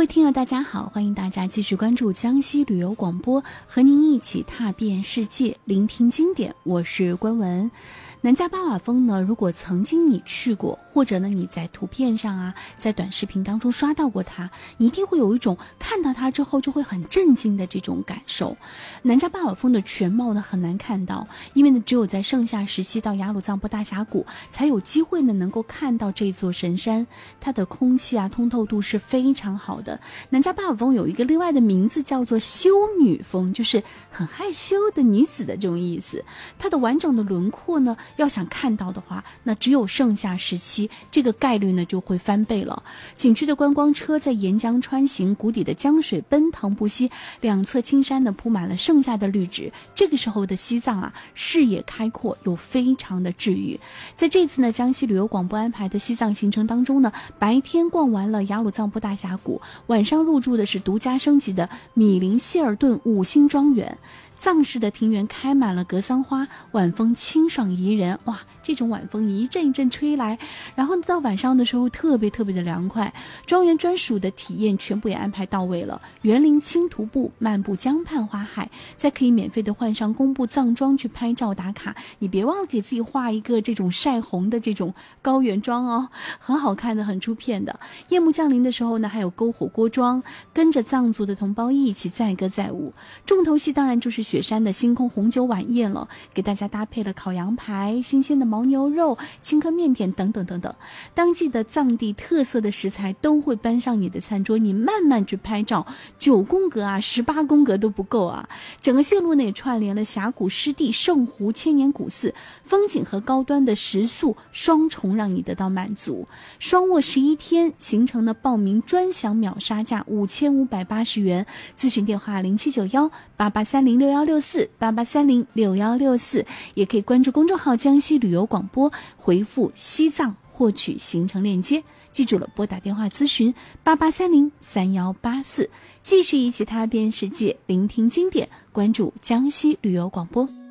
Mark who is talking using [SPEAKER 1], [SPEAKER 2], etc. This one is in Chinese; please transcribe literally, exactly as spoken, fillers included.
[SPEAKER 1] 位听友大家好，欢迎大家继续关注江西旅游广播，和您一起踏遍世界，聆听经典。我是关文。南迦巴瓦峰呢，如果曾经你去过，或者呢你在图片上啊，在短视频当中刷到过它，你一定会有一种看到它之后就会很震惊的这种感受。南迦巴瓦峰的全貌呢很难看到，因为呢只有在盛夏时期到雅鲁藏布大峡谷才有机会呢能够看到这座神山，它的空气啊通透度是非常好的。南迦巴瓦峰有一个另外的名字叫做羞女峰，就是很害羞的女子的这种意思。它的完整的轮廓呢要想看到的话，那只有盛夏时期，这个概率呢就会翻倍了。景区的观光车在沿江穿行，谷底的江水奔腾不息，两侧青山呢铺满了盛夏的绿植。这个时候的西藏啊，视野开阔又非常的治愈。在这次呢江西旅游广播安排的西藏行程当中呢，白天逛完了雅鲁藏布大峡谷，晚上入住的是独家升级的米林希尔顿五星庄园。藏式的庭园开满了格桑花，晚风清爽宜人，哇，这种晚风一阵一阵吹来，然后到晚上的时候特别特别的凉快。庄园专属的体验全部也安排到位了，园林轻徒步，漫步江畔花海，再可以免费的换上工部藏装去拍照打卡。你别忘了给自己画一个这种晒红的这种高原妆哦，很好看的，很出片的。夜幕降临的时候呢，还有篝火锅庄，跟着藏族的同胞一起载歌载舞。重头戏当然就是雪山的星空红酒晚宴了，给大家搭配了烤羊排、新鲜的牦牛肉、青稞面点等等等等，当季的藏地特色的食材都会搬上你的餐桌，你慢慢去拍照，九宫格啊、十八宫格都不够啊。整个线路呢也串联了峡谷湿地、圣湖、千年古寺，风景和高端的食宿双重让你得到满足。双卧十一天行程呢，报名专享秒杀价五千五百八十元，咨询电话零七九幺八八三零六幺六四八八三零六幺六四，也可以关注公众号江西旅游广播，回复西藏获取行程链接。记住了，拨打电话咨询八八三零三幺八四，继续一起踏遍世界，聆听经典，关注江西旅游广播。